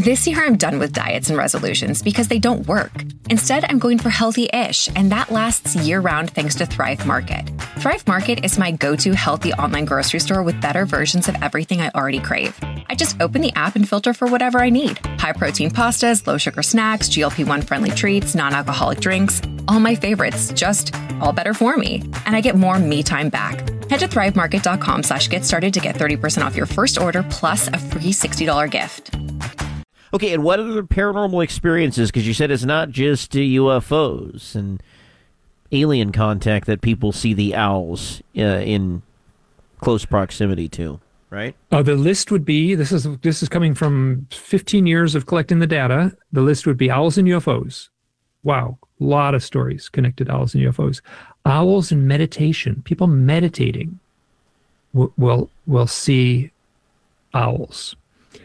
This year, I'm done with diets and resolutions because they don't work. Instead, I'm going for healthy-ish, and that lasts year-round thanks to Thrive Market. Thrive Market is my go-to healthy online grocery store with better versions of everything I already crave. I just open the app and filter for whatever I need. High-protein pastas, low-sugar snacks, GLP-1 friendly treats, non-alcoholic drinks, all my favorites, just all better for me. And I get more me time back. Head to thrivemarket.com/get started to get 30% off your first order plus a free $60 gift. Okay, and what other paranormal experiences? Because you said it's not just UFOs and alien contact that people see the owls in close proximity to, right? The list would be, this is coming from 15 years of collecting the data. The list would be owls and UFOs. Wow, a lot of stories connected to owls and UFOs. Owls and meditation. People meditating will see owls.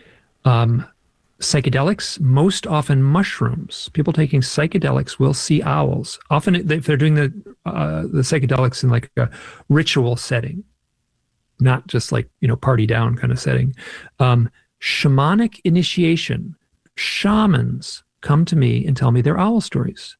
Psychedelics, most often mushrooms. People taking psychedelics will see owls. Often, if they're doing the psychedelics in like a ritual setting, not just like, party down kind of setting. Shamanic initiation. Shamans come to me and tell me their owl stories.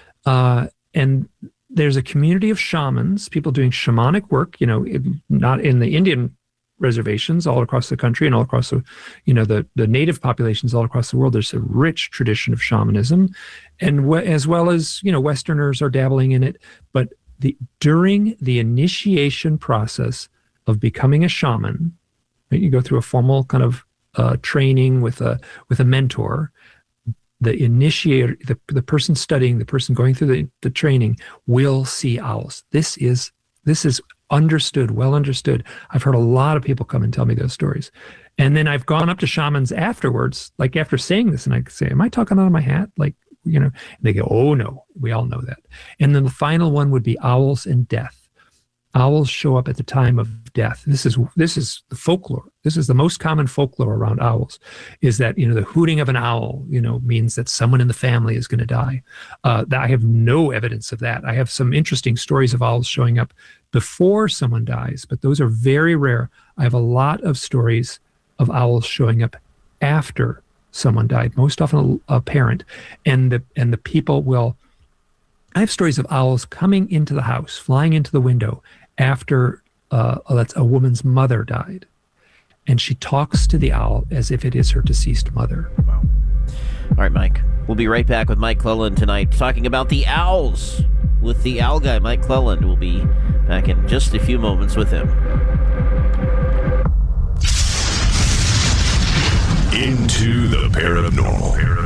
And there's a community of shamans, people doing shamanic work, not in the Indian reservations all across the country and all across the native populations all across the world. There's a rich tradition of shamanism, and as well as Westerners are dabbling in it. But during the initiation process of becoming a shaman, right, you go through a formal kind of training with a mentor. The initiator, the person studying, the person going through the training will see owls. This is understood, well understood. I've heard a lot of people come and tell me those stories. And then I've gone up to shamans afterwards, like after saying this, and I say, am I talking out of my hat? Like, they go, oh no, we all know that. And then the final one would be owls and death. Owls show up at the time of death. This is the folklore. This is the most common folklore around owls, is that, the hooting of an owl, means that someone in the family is going to die. I have no evidence of that. I have some interesting stories of owls showing up before someone dies, but those are very rare. I have a lot of stories of owls showing up after someone died, most often a parent. And the people will, I have stories of owls coming into the house, flying into the window after a woman's mother died. And she talks to the owl as if it is her deceased mother. Wow. All right, Mike. We'll be right back with Mike Clelland tonight, talking about the owls with the owl guy, Mike Clelland. We'll be back in just a few moments with him. Into the paranormal.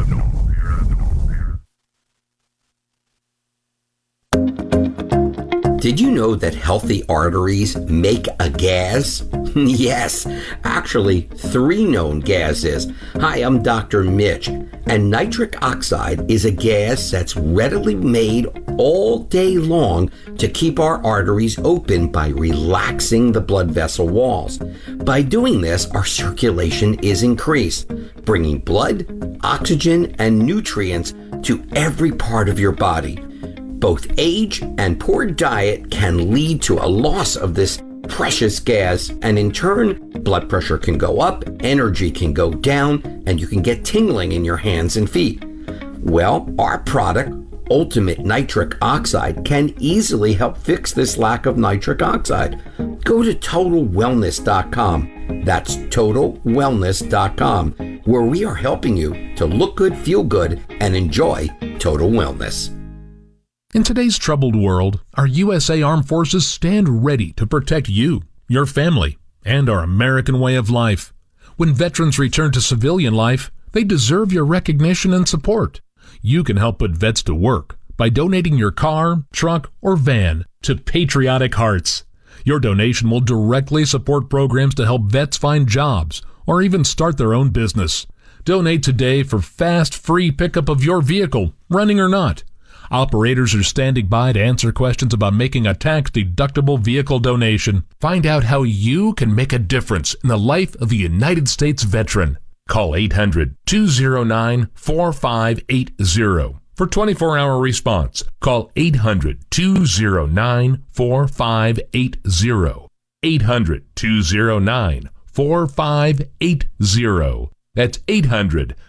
Did you know that healthy arteries make a gas? Yes, actually 3 known gases. Hi, I'm Dr. Mitch, and nitric oxide is a gas that's readily made all day long to keep our arteries open by relaxing the blood vessel walls. By doing this, our circulation is increased, bringing blood, oxygen, and nutrients to every part of your body. Both age and poor diet can lead to a loss of this precious gas, and in turn, blood pressure can go up, energy can go down, and you can get tingling in your hands and feet. Well, our product, Ultimate Nitric Oxide, can easily help fix this lack of nitric oxide. Go to TotalWellness.com. That's TotalWellness.com, where we are helping you to look good, feel good, and enjoy total wellness. In today's troubled world, our USA Armed Forces stand ready to protect you, your family, and our American way of life. When veterans return to civilian life, they deserve your recognition and support. You can help put vets to work by donating your car, truck, or van to Patriotic Hearts. Your donation will directly support programs to help vets find jobs or even start their own business. Donate today for fast, free pickup of your vehicle, running or not. Operators are standing by to answer questions about making a tax-deductible vehicle donation. Find out how you can make a difference in the life of a United States veteran. Call 800-209-4580 for 24-hour response. Call 800-209-4580. 800-209-4580. That's 800